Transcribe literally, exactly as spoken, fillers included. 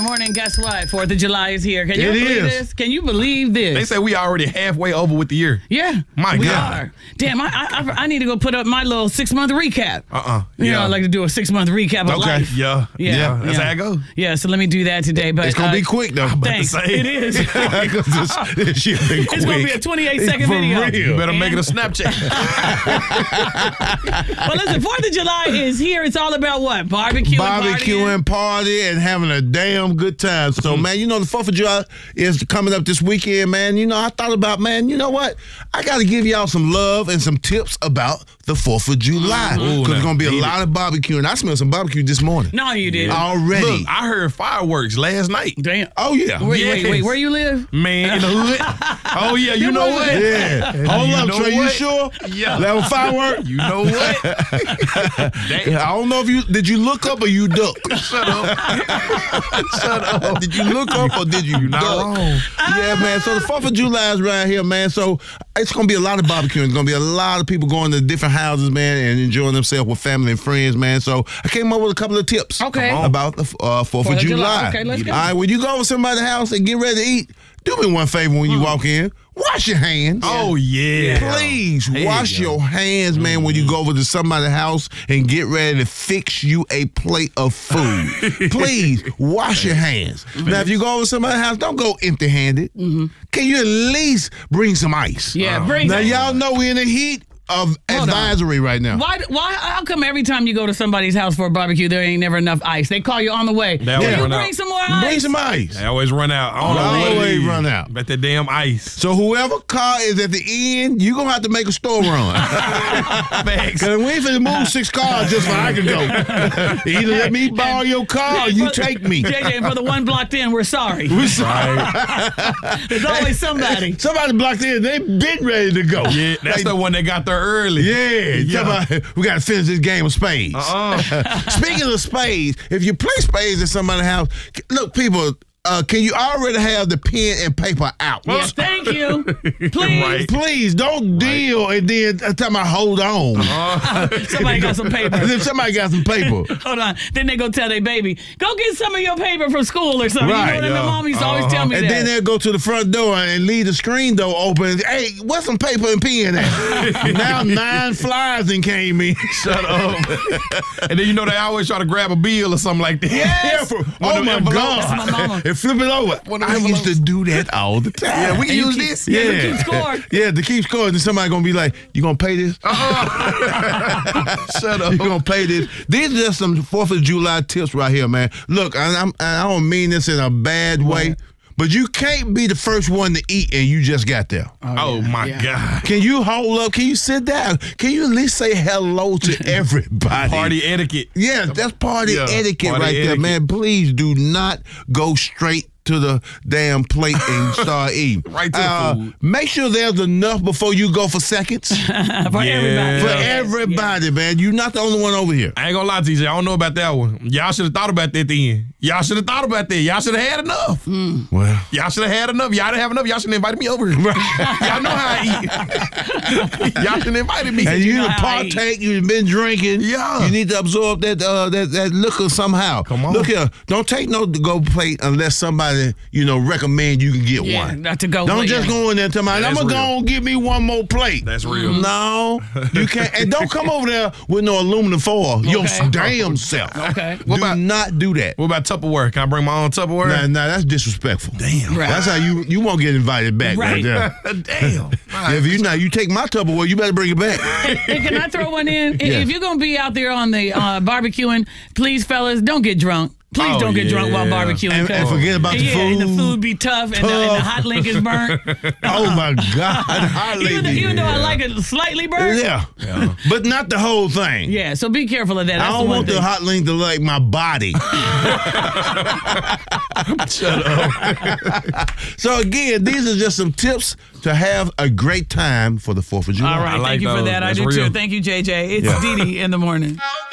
Morning, guess what? Fourth of July is here. Can you It believe is. this? Can you believe this? They say we already halfway over with the year. Yeah. My we God. are. Damn, I, I I need to go put up my little six month recap. Uh-uh. You Yeah. know, I like to do a six month recap of Okay. life. Yeah. Yeah, Yeah. That's yeah. how it goes. Yeah, so let me do that today. But It's gonna uh, be quick though. Thanks. say. It is. Because this, this shit been quick. It's gonna be a twenty-eight second For video. real. You better make it a And- Snapchat. Well, listen, Fourth of July is here. It's all about what? Barbecue, Barbecuing, party, and having a damn good time. So, man, you know, the fourth of July is coming up this weekend, man. You know, I thought about, man, you know what? I got to give y'all some love and some tips about the fourth of July. Ooh, Because there's now, going to be a need lot of barbecuing. I smelled some barbecue this morning. No, you didn't. Already. Look, I heard fireworks last night. Damn. Oh, yeah. Wait, wait, wait. Yes. Where you live? Man, in the hood. Oh, yeah, you know what? Yeah. Hold You up, know Trey. You what? sure? Yeah. That was firework? You know what? Damn. I don't know if you, did you look up or you duck? Shut up. Shut up. Did you look up or did you You're not duck? wrong. Yeah, man. So the fourth of July is right here, man. So it's going to be a lot of barbecuing. It's going to be a lot of people going to different houses, man, and enjoying themselves with family and friends, man. So I came up with a couple of tips Okay. about the uh, fourth of Fourth of July. July. Okay, let's go. All right, when you go to somebody's house and get ready to eat, do me one favor when you walk in. Wash your hands. Oh, yeah. Please There you wash go. your hands, man, when you go over to somebody's house and get ready to fix you a plate of food. Please wash your hands. Now, if you go over to somebody's house, don't go empty-handed. Can you at least bring some ice? Yeah, bring Now, some. y'all know we're in the heat of Hold on. advisory right now. Why? Why? How come every time you go to somebody's house for a barbecue, there ain't never enough ice? They call you on the way. They Can always you run bring out. some more ice? Bring some ice. They always run out. I don't know what it Always is. run out. Bet that damn ice. So whoever car is at the end, you're going to have to make a store run. Thanks. Because we ain't finna move six cars just so I can go. Either let me borrow your car or you For- take me. J J, for the one blocked in, we're sorry. We sorry. There's always somebody. Somebody blocked in. They been ready to go. Yeah, that's Like, the one that got there early. Yeah, Yeah. somebody- we got to finish this game of spades. Uh-uh. Speaking of spades, if you play spades at somebody's house, look, people, uh, can you already have the pen and paper out? Yes, thank you. Please. Right. Please don't deal and then tell me hold on. Somebody got some paper. And then somebody got some paper. Hold on. Then they go tell their baby, go get some of your paper from school or something. Right, You know what yeah. my mom used to always Uh-huh. tell me And that. then they'll go to the front door and leave the screen door open. Hey, what's some paper and pen at? Now nine flies and came in. Shut up. And then you know they always try to grab a bill or something like that. Yeah, for- oh them my envelopes. God. That's my mama. And flip it over. One of I them used to do that all the time. Yeah, we can And you use keep- this. Yeah, you Yeah. keep score. Yeah, to keep scoring, then somebody gonna be like, "You gonna pay this? Shut up. You gonna pay this?" These are just some Fourth of July tips right here, man. Look, I, I'm, I don't mean this in a bad way, but you can't be the first one to eat and you just got there. Oh, my Yeah. God. Can you hold up? Can you sit down? Can you at least say hello to everybody? Party etiquette. Yeah, that's party Yeah, etiquette party right there, etiquette. man. Please do not go straight to the damn plate and start eating. Right to the Uh, food. Make sure there's enough before you go for seconds. For Yeah. everybody. For Yeah. everybody, man. You're not the only one over here. I ain't gonna lie to you, I don't know about that one. Y'all should have thought about that then. Y'all should have thought about that. Y'all should have had enough. Well, Y'all should have had enough. Y'all didn't have enough. Y'all should have invited me over here. Y'all know how I eat. Y'all should have invited me. and you, know to how I eat. partake, you've been drinking. Yeah. You need to absorb that uh, that that liquor somehow. Come on. Look here. Don't take no to go plate unless somebody, you know, recommend you can get Yeah, one. not to go Don't late. just go in there and tell me, I'm That's going to real. go and give me one more plate. That's real. No, you can't. And don't come over there with no aluminum foil. Your Okay. damn self. Okay. Do What about- not do that. What about Tupperware? Can I bring my own Tupperware? Nah, nah, that's disrespectful. Damn. Right. That's how you you won't get invited back right, Right. there. Damn. If you now you take my Tupperware, you better bring it back. Hey, can I throw one in? Yeah. If you're going to be out there on the uh, barbecuing, please, fellas, don't get drunk. Please Oh, don't get drunk while yeah. barbecuing. And- and 'cause- forget about the yeah, and the food. food be tough, and the, and the Tough. hot link is burnt. Oh my God, Hot even, though, lady. even though I like it slightly burnt. Yeah. But not the whole thing. Yeah, so be careful of that. That's I don't the one want thing. the hot link to like my body. Shut up. So again, these are just some tips to have a great time for the fourth of July. All right, I like thank you for those. that. That's I do real. too. Thank you, J J. It's Yeah. Dee Dee in the morning.